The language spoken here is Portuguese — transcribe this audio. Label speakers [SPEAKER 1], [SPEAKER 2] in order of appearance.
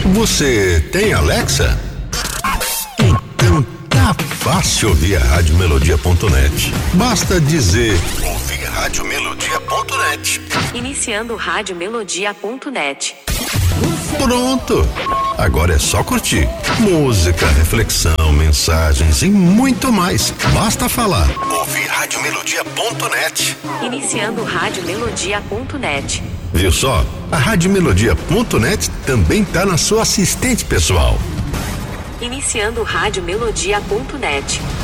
[SPEAKER 1] Você tem Alexa? Então tá fácil ouvir a radiomelodia.net. Basta dizer ouvir radiomelodia.net.
[SPEAKER 2] Iniciando radiomelodia.net.
[SPEAKER 1] Pronto! Agora é só curtir. Música, reflexão, mensagens e muito mais. Basta falar. Ouvir radiomelodia.net.
[SPEAKER 2] Iniciando radiomelodia.net.
[SPEAKER 1] Viu só? A radiomelodia.net também tá na sua assistente pessoal.
[SPEAKER 2] Iniciando radiomelodia.net.